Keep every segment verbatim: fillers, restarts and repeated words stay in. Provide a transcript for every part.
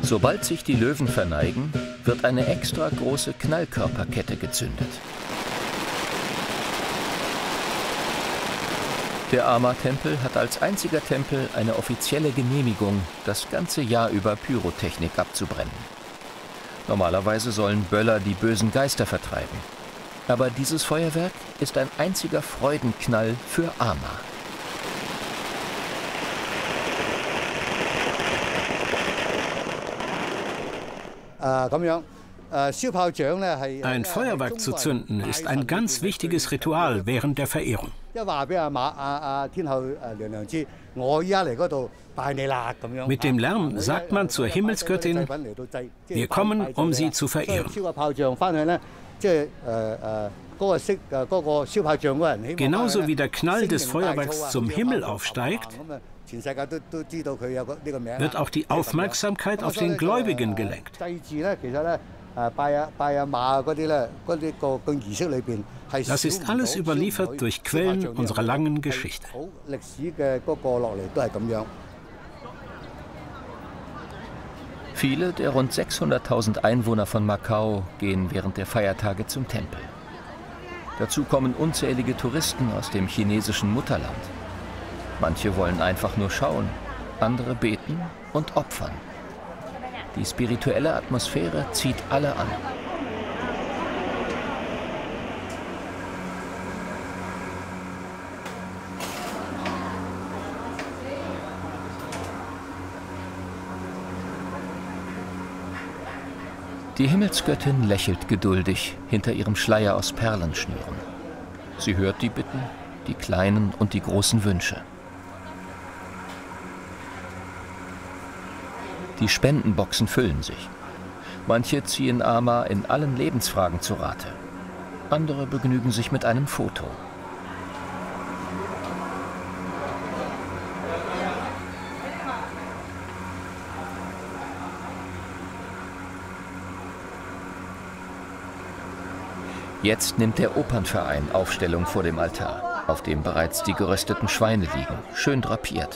Sobald sich die Löwen verneigen, wird eine extra große Knallkörperkette gezündet. Der Ama-Tempel hat als einziger Tempel eine offizielle Genehmigung, das ganze Jahr über Pyrotechnik abzubrennen. Normalerweise sollen Böller die bösen Geister vertreiben. Aber dieses Feuerwerk ist ein einziger Freudenknall für Ama. Ein Feuerwerk zu zünden ist ein ganz wichtiges Ritual während der Verehrung. Mit dem Lärm sagt man zur Himmelsgöttin, wir kommen, um sie zu verehren. Genauso wie der Knall des Feuerwerks zum Himmel aufsteigt, wird auch die Aufmerksamkeit auf den Gläubigen gelenkt. Das ist alles überliefert durch Quellen unserer langen Geschichte. Viele der rund sechshunderttausend Einwohner von Macau gehen während der Feiertage zum Tempel. Dazu kommen unzählige Touristen aus dem chinesischen Mutterland. Manche wollen einfach nur schauen, andere beten und opfern. Die spirituelle Atmosphäre zieht alle an. Die Himmelsgöttin lächelt geduldig hinter ihrem Schleier aus Perlenschnüren. Sie hört die Bitten, die kleinen und die großen Wünsche. Die Spendenboxen füllen sich. Manche ziehen Ama in allen Lebensfragen zu Rate. Andere begnügen sich mit einem Foto. Jetzt nimmt der Opernverein Aufstellung vor dem Altar, auf dem bereits die gerösteten Schweine liegen, schön drapiert.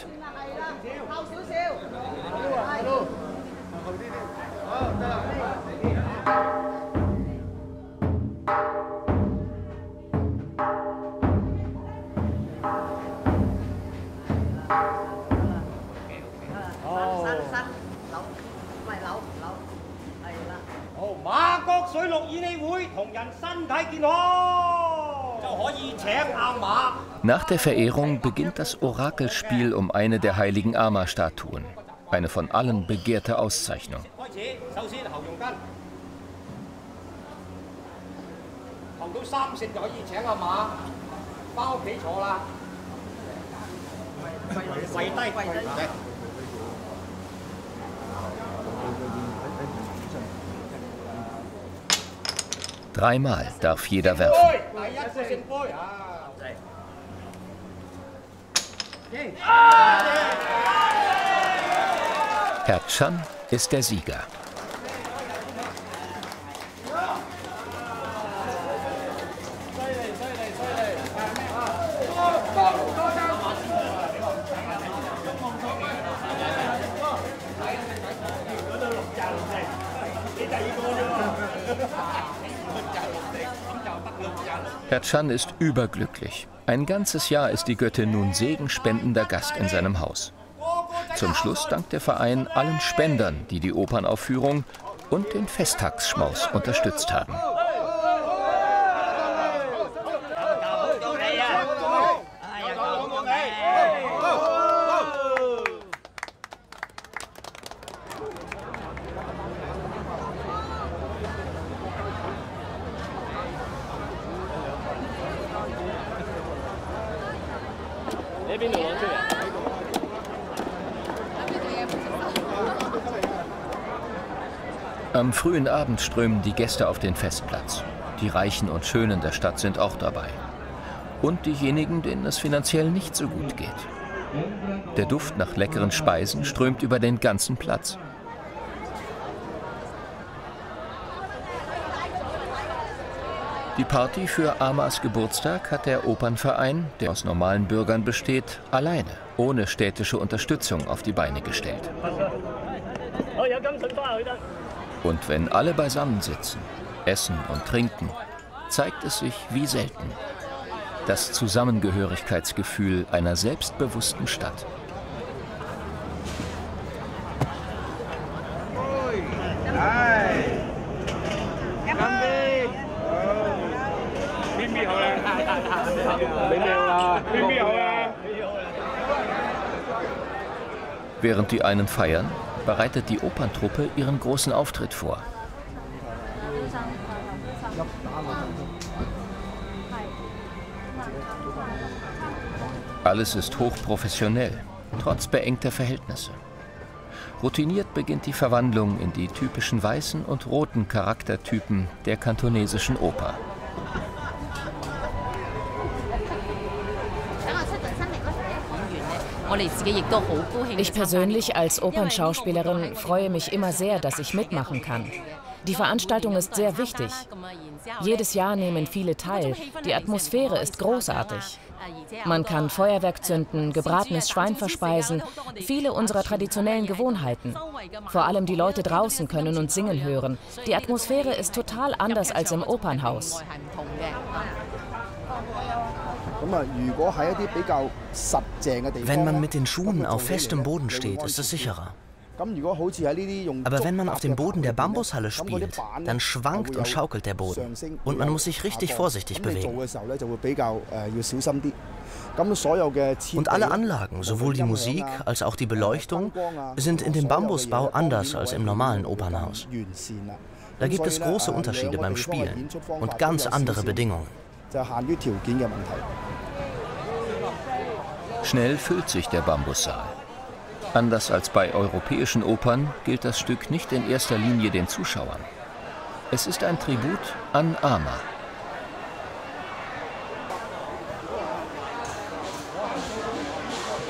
Nach der Verehrung beginnt das Orakelspiel um eine der heiligen Ama-Statuen. Eine von allen begehrte Auszeichnung. Dreimal darf jeder werfen. Herr Chan ist der Sieger. Herr Chan ist überglücklich. Ein ganzes Jahr ist die Göttin nun segenspendender Gast in seinem Haus. Zum Schluss dankt der Verein allen Spendern, die die Opernaufführung und den Festtagsschmaus unterstützt haben. Am frühen Abend strömen die Gäste auf den Festplatz. Die Reichen und Schönen der Stadt sind auch dabei. Und diejenigen, denen es finanziell nicht so gut geht. Der Duft nach leckeren Speisen strömt über den ganzen Platz. Die Party für Amas Geburtstag hat der Opernverein, der aus normalen Bürgern besteht, alleine, ohne städtische Unterstützung auf die Beine gestellt. Und wenn alle beisammensitzen, essen und trinken, zeigt es sich wie selten. Das Zusammengehörigkeitsgefühl einer selbstbewussten Stadt. Während die einen feiern, bereitet die Operntruppe ihren großen Auftritt vor. Alles ist hochprofessionell, trotz beengter Verhältnisse. Routiniert beginnt die Verwandlung in die typischen weißen und roten Charaktertypen der kantonesischen Oper. Ich persönlich als Opernschauspielerin freue mich immer sehr, dass ich mitmachen kann. Die Veranstaltung ist sehr wichtig. Jedes Jahr nehmen viele teil. Die Atmosphäre ist großartig. Man kann Feuerwerk zünden, gebratenes Schwein verspeisen, viele unserer traditionellen Gewohnheiten. Vor allem die Leute draußen können uns singen hören. Die Atmosphäre ist total anders als im Opernhaus. Wenn man mit den Schuhen auf festem Boden steht, ist es sicherer. Aber wenn man auf dem Boden der Bambushalle spielt, dann schwankt und schaukelt der Boden. Und man muss sich richtig vorsichtig bewegen. Und alle Anlagen, sowohl die Musik als auch die Beleuchtung, sind in dem Bambusbau anders als im normalen Opernhaus. Da gibt es große Unterschiede beim Spielen und ganz andere Bedingungen. Schnell füllt sich der Bambussaal. Anders als bei europäischen Opern gilt das Stück nicht in erster Linie den Zuschauern. Es ist ein Tribut an Ama.